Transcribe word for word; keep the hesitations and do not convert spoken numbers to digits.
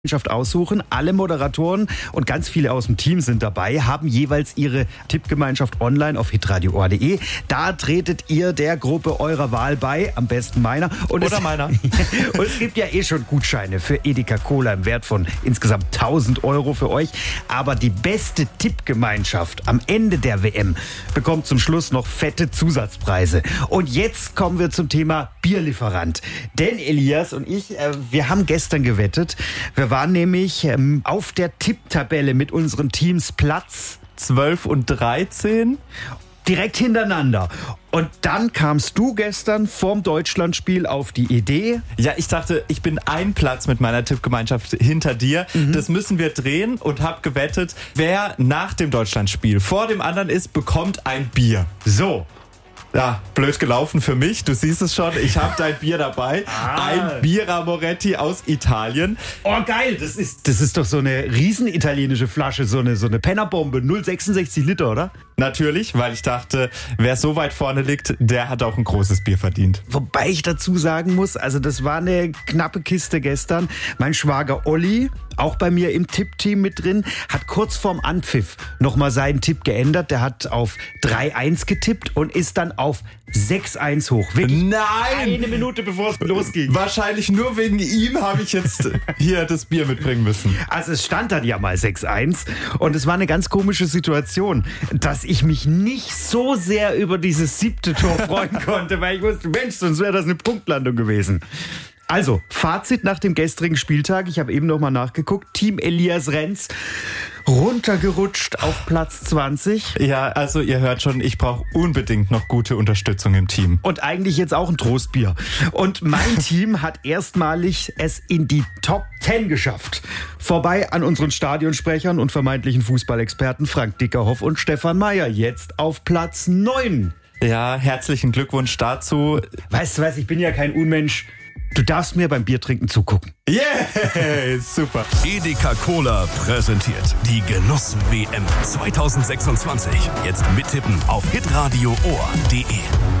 aussuchen. Alle Moderatoren und ganz viele aus dem Team sind dabei, haben jeweils ihre Tippgemeinschaft online auf hitradio punkt de. Da tretet ihr der Gruppe eurer Wahl bei, am besten meiner. Und Oder es, meiner. Und es gibt ja eh schon Gutscheine für Edeka Cola im Wert von insgesamt tausend Euro für euch. Aber die beste Tippgemeinschaft am Ende der W M bekommt zum Schluss noch fette Zusatzpreise. Und jetzt kommen wir zum Thema Bierlieferant. Denn Elias und ich, äh, wir haben gestern gewettet. Wir waren nämlich ähm, auf der Tipptabelle mit unseren Teams Platz zwölf und dreizehn. direkt hintereinander. Und dann kamst du gestern vorm Deutschlandspiel auf die Idee. Ja, ich dachte, ich bin ein Platz mit meiner Tippgemeinschaft hinter dir. Mhm. Das müssen wir drehen und hab gewettet, wer nach dem Deutschlandspiel vor dem anderen ist, bekommt ein Bier. So. Ja, blöd gelaufen für mich. Du siehst es schon, ich habe dein Bier dabei. Ah. Ein Bira Moretti aus Italien. Oh geil, das ist, das ist doch so eine riesen italienische Flasche, so eine, so eine Pennerbombe, null Komma sechsundsechzig Liter, oder? Natürlich, weil ich dachte, wer so weit vorne liegt, der hat auch ein großes Bier verdient. Wobei ich dazu sagen muss, also das war eine knappe Kiste gestern. Mein Schwager Olli, auch bei mir im Tippteam mit drin, hat kurz vorm Anpfiff nochmal seinen Tipp geändert. Der hat auf drei eins getippt und ist dann auf sechs eins hoch. Wirklich Nein! Eine Minute bevor es losging. Wahrscheinlich nur wegen ihm habe ich jetzt hier das Bier mitbringen müssen. Also es stand dann ja mal sechs eins und es war eine ganz komische Situation, dass ich mich nicht so sehr über dieses siebte Tor freuen konnte, weil ich wusste, Mensch, sonst wäre das eine Punktlandung gewesen. Also, Fazit nach dem gestrigen Spieltag. Ich habe eben noch mal nachgeguckt. Team Elias Renz runtergerutscht auf Platz zwanzig. Ja, also ihr hört schon, ich brauche unbedingt noch gute Unterstützung im Team. Und eigentlich jetzt auch ein Trostbier. Und mein Team hat erstmalig es in die Top zehn geschafft. Vorbei an unseren Stadionsprechern und vermeintlichen Fußballexperten Frank Dickerhoff und Stefan Meyer. Jetzt auf Platz neun. Ja, herzlichen Glückwunsch dazu. Weißt du was, ich bin ja kein Unmensch. Du darfst mir beim Biertrinken zugucken. Yeah, super. Edeka Cola präsentiert die Genuss-W M zwanzig sechsundzwanzig. Jetzt mittippen auf hitradio punkt de.